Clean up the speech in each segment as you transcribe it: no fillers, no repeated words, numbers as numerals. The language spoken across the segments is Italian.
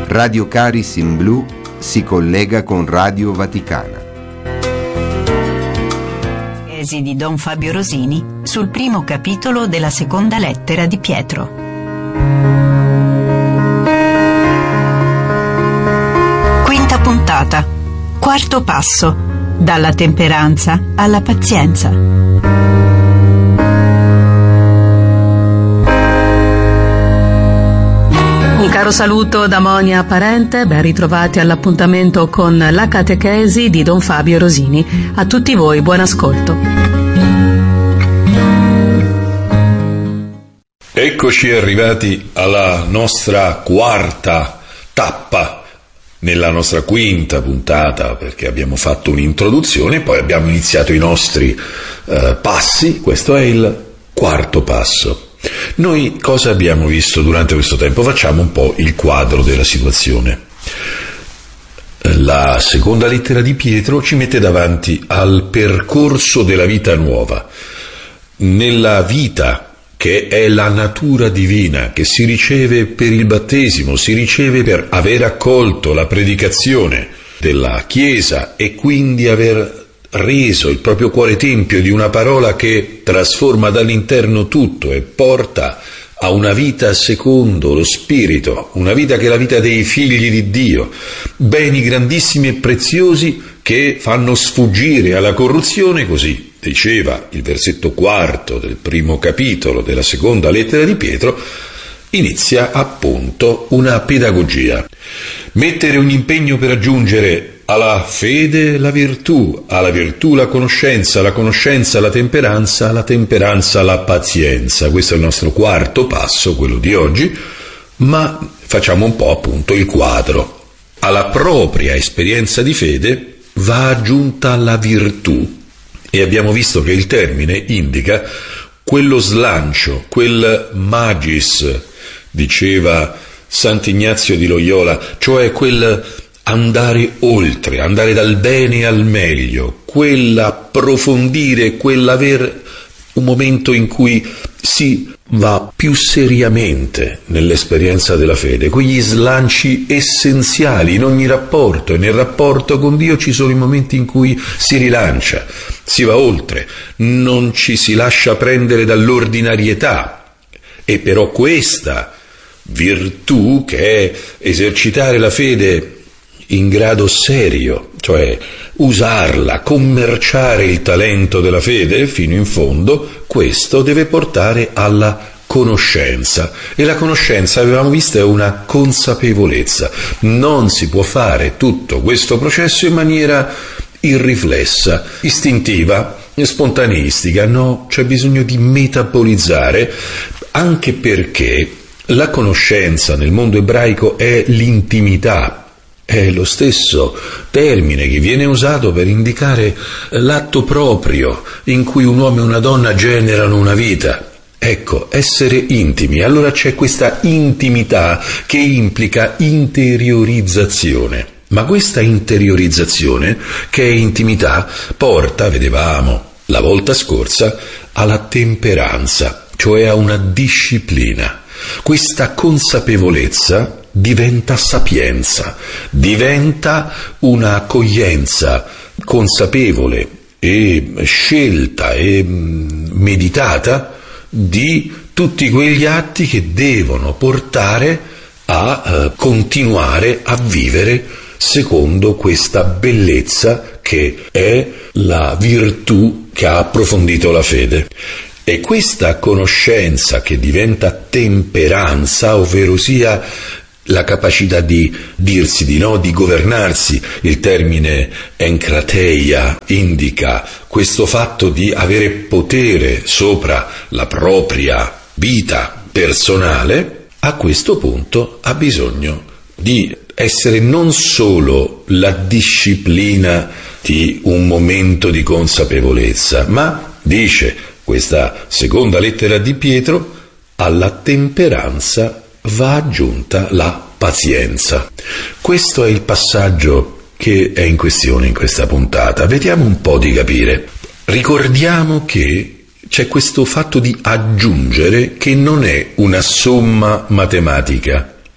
Radio Caris in Blu si collega con Radio Vaticana. Di Don Fabio Rosini sul primo capitolo della seconda lettera di Pietro. Quinta puntata. Quarto passo. Dalla temperanza alla pazienza. Un caro saluto da Monia Parente, ben ritrovati all'appuntamento con la catechesi di Don Fabio Rosini. A tutti voi buon ascolto. Eccoci arrivati alla nostra quarta tappa nella nostra quinta puntata, perché abbiamo fatto un'introduzione e poi abbiamo iniziato i nostri passi. Questo è il quarto passo. Noi cosa abbiamo visto durante questo tempo? Facciamo un po' il quadro della situazione. La seconda lettera di Pietro ci mette davanti al percorso della vita nuova. Nella vita che è la natura divina, che si riceve per il battesimo, si riceve per aver accolto la predicazione della Chiesa e quindi aver reso il proprio cuore tempio di una parola che trasforma dall'interno tutto e porta a una vita secondo lo Spirito, una vita che è la vita dei figli di Dio, beni grandissimi e preziosi che fanno sfuggire alla corruzione, così diceva il versetto quarto del primo capitolo della seconda lettera di Pietro. Inizia appunto una pedagogia. Mettere un impegno per aggiungere alla fede la virtù la conoscenza la temperanza la pazienza. Questo è il nostro quarto passo, quello di oggi, ma facciamo un po' appunto il quadro. Alla propria esperienza di fede va aggiunta la virtù. E abbiamo visto che il termine indica quello slancio, quel magis, diceva Sant'Ignazio di Loyola, cioè quel andare oltre, andare dal bene al meglio, quell'approfondire, quell'aver un momento in cui si va più seriamente nell'esperienza della fede, quegli slanci essenziali in ogni rapporto, e nel rapporto con Dio ci sono i momenti in cui si rilancia, si va oltre, non ci si lascia prendere dall'ordinarietà, e però questa virtù, che è esercitare la fede in grado serio, cioè usarla, commerciare il talento della fede fino in fondo, questo deve portare alla conoscenza. E la conoscenza, avevamo visto, è una consapevolezza. Non si può fare tutto questo processo in maniera irriflessa, istintiva, spontaneistica. No, c'è bisogno di metabolizzare, anche perché la conoscenza nel mondo ebraico è l'intimità. È lo stesso termine che viene usato per indicare l'atto proprio in cui un uomo e una donna generano una vita. Ecco, essere intimi. Allora c'è questa intimità che implica interiorizzazione. Ma questa interiorizzazione, che è intimità, porta, vedevamo la volta scorsa, alla temperanza, cioè a una disciplina. Questa consapevolezza diventa sapienza, diventa una accoglienza consapevole e scelta e meditata di tutti quegli atti che devono portare a continuare a vivere secondo questa bellezza che è la virtù che ha approfondito la fede. E questa conoscenza che diventa temperanza, ovvero sia la capacità di dirsi di no, di governarsi. Il termine enkrateia indica questo fatto di avere potere sopra la propria vita personale. A questo punto ha bisogno di essere non solo la disciplina di un momento di consapevolezza, ma, dice questa seconda lettera di Pietro, alla temperanza va aggiunta la pazienza. Questo è il passaggio che è in questione in questa puntata. Vediamo un po' di capire. Ricordiamo che c'è questo fatto di aggiungere che non è una somma matematica,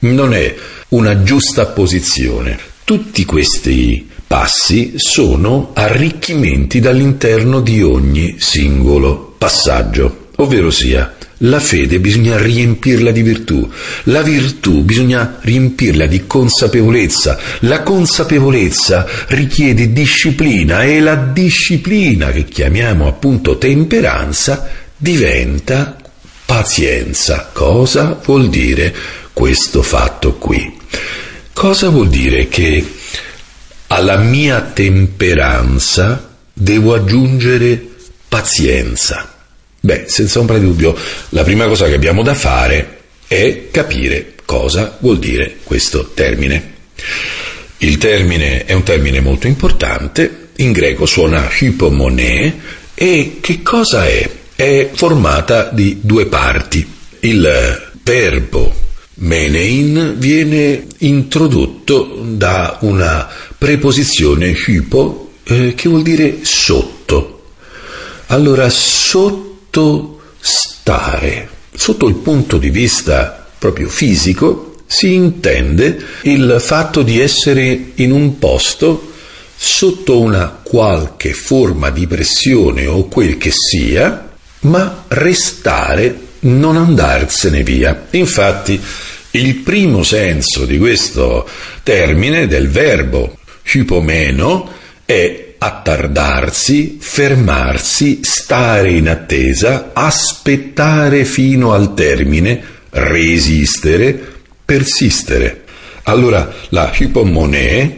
non è una giusta posizione. Tutti questi passi sono arricchimenti dall'interno di ogni singolo passaggio, ovvero sia la fede bisogna riempirla di virtù, la virtù bisogna riempirla di consapevolezza, la consapevolezza richiede disciplina e la disciplina, che chiamiamo appunto temperanza, diventa pazienza. Cosa vuol dire questo fatto qui? Cosa vuol dire che alla mia temperanza devo aggiungere pazienza? Beh, senza ombra di dubbio, la prima cosa che abbiamo da fare è capire cosa vuol dire questo termine. Il termine è un termine molto importante, in greco suona hypomone, e che cosa è? È formata di due parti. Il verbo menein viene introdotto da una preposizione hypo che vuol dire sotto. Allora, stare, sotto il punto di vista proprio fisico, si intende il fatto di essere in un posto sotto una qualche forma di pressione o quel che sia, ma restare, non andarsene via. Infatti, il primo senso di questo termine, del verbo hypomeno, è attardarsi, fermarsi, stare in attesa, aspettare fino al termine, resistere, persistere. Allora, la hypomone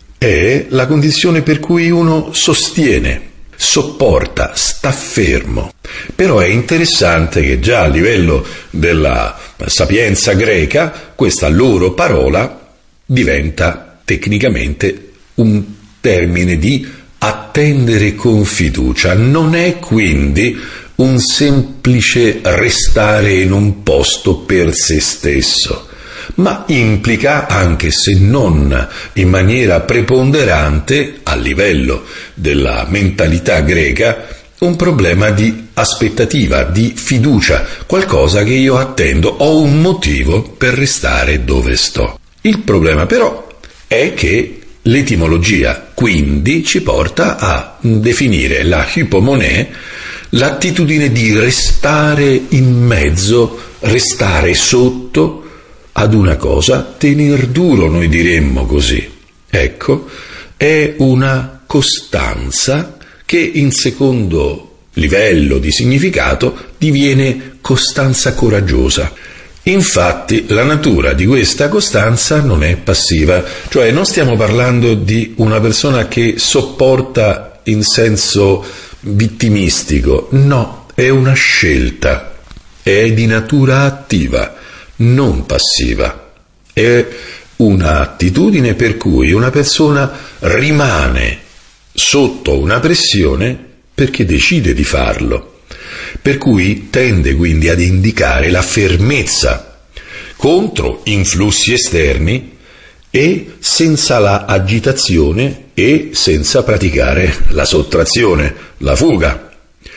è la condizione per cui uno sostiene, sopporta, sta fermo. Però è interessante che già a livello della sapienza greca questa loro parola diventa tecnicamente un termine di attendere con fiducia. Non è quindi un semplice restare in un posto per se stesso, ma implica, anche se non in maniera preponderante a livello della mentalità greca, un problema di aspettativa, di fiducia, qualcosa che io attendo, ho un motivo per restare dove sto. Il problema però è che l'etimologia quindi ci porta a definire la hypomone l'attitudine di restare in mezzo, restare sotto ad una cosa, tener duro, noi diremmo così. Ecco, è una costanza che in secondo livello di significato diviene costanza coraggiosa. Infatti la natura di questa costanza non è passiva, cioè non stiamo parlando di una persona che sopporta in senso vittimistico, no, è una scelta, è di natura attiva, non passiva, è un'attitudine per cui una persona rimane sotto una pressione perché decide di farlo. Per cui tende quindi ad indicare la fermezza contro influssi esterni e senza la agitazione e senza praticare la sottrazione, la fuga.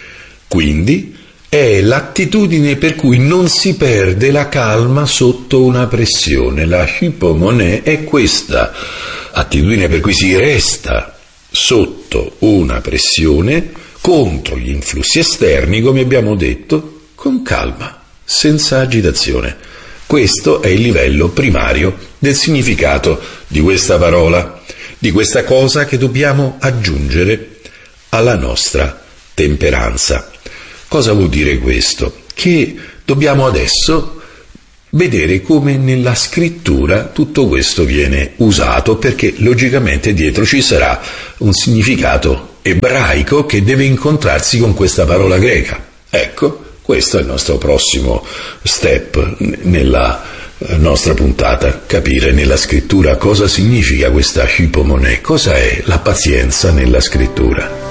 Quindi è l'attitudine per cui non si perde la calma sotto una pressione. La hypomone è questa attitudine per cui si resta sotto una pressione contro gli influssi esterni, come abbiamo detto, con calma, senza agitazione. Questo è il livello primario del significato di questa parola, di questa cosa che dobbiamo aggiungere alla nostra temperanza. Cosa vuol dire questo? Che dobbiamo adesso vedere come nella scrittura tutto questo viene usato, perché logicamente dietro ci sarà un significato ebraico che deve incontrarsi con questa parola greca. Ecco, questo è il nostro prossimo step nella nostra puntata, capire nella scrittura cosa significa questa hypomone, cosa è la pazienza nella scrittura.